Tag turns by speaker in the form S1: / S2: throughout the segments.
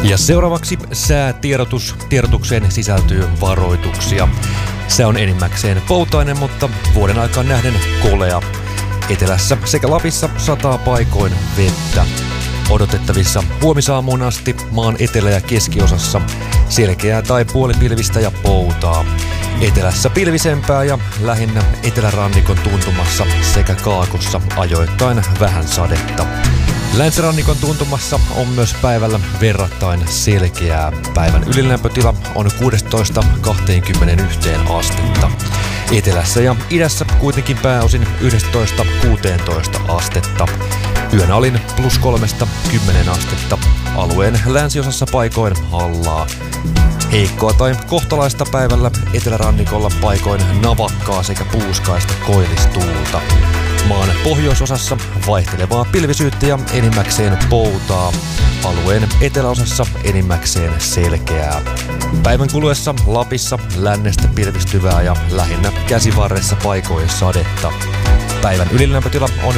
S1: Ja seuraavaksi säätiedotus. Tiedotukseen sisältyy varoituksia. Se on enimmäkseen poutainen, mutta vuoden aikaan nähden kolea. Etelässä sekä Lapissa sataa paikoin vettä. Odotettavissa huomisaamuun asti maan etelä- ja keskiosassa selkeää tai puolipilvistä ja poutaa. Etelässä pilvisempää ja lähinnä etelärannikon tuntumassa sekä kaakossa ajoittain vähän sadetta. Länsirannikon tuntumassa on myös päivällä verrattain selkeää. Päivän ylilämpötila on 16-21 astetta. Etelässä ja idässä kuitenkin pääosin 11-16 astetta. Yön alin +3-10 astetta. Alueen länsiosassa paikoin hallaa. Heikkoa tai kohtalaista päivällä etelärannikolla paikoin navakkaa sekä puuskaista koillistuulta. Maan pohjoisosassa vaihtelevaa pilvisyyttä ja enimmäkseen poutaa. Alueen eteläosassa enimmäkseen selkeää. Päivän kuluessa Lapissa lännestä pilvistyvää ja lähinnä käsivarressa paikoin sadetta. Päivän ylilämpötila on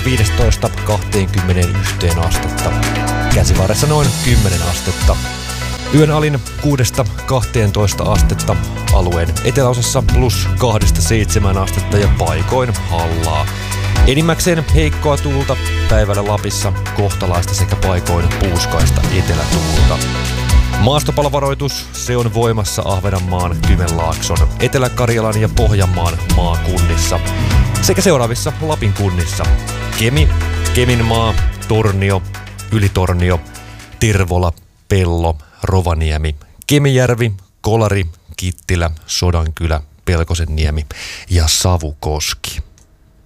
S1: 15-21 astetta. Käsivarressa noin 10 astetta. Yön alin 6-12 astetta. Alueen eteläosassa +2-7 astetta ja paikoin hallaa. Enimmäkseen heikkoa tuulta, päivällä Lapissa kohtalaista sekä paikoin puuskaista etelätuulta. Maastopalovaroitus, se on voimassa Ahvenanmaan, Kymenlaakson, Etelä-Karjalan ja Pohjanmaan maakunnissa sekä seuraavissa Lapin kunnissa: Kemi, Keminmaa, Tornio, Ylitornio, Tervola, Pello, Rovaniemi, Kemijärvi, Kolari, Kittilä, Sodankylä, Pelkosenniemi ja Savukoski.